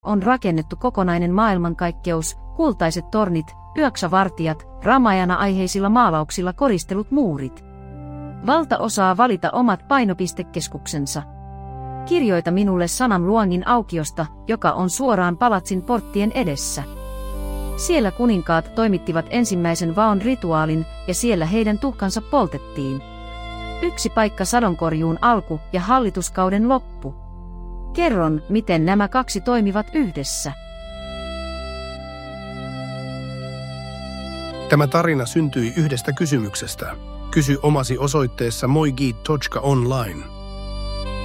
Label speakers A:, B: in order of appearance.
A: on rakennettu kokonainen maailmankaikkeus, kultaiset tornit, yöksavartijat, Ramayana-aiheisilla maalauksilla koristelut muurit. Valta osaa valita omat painopistekeskuksensa. Kirjoita minulle Sanam Luangin aukiosta, joka on suoraan palatsin porttien edessä. Siellä kuninkaat toimittivat ensimmäisen vaon rituaalin, ja siellä heidän tuhkansa poltettiin. Yksi paikka sadonkorjuun alku ja hallituskauden loppu. Kerron, miten nämä kaksi toimivat yhdessä.
B: Tämä tarina syntyi yhdestä kysymyksestä. Kysy omasi osoitteessa moigit.online.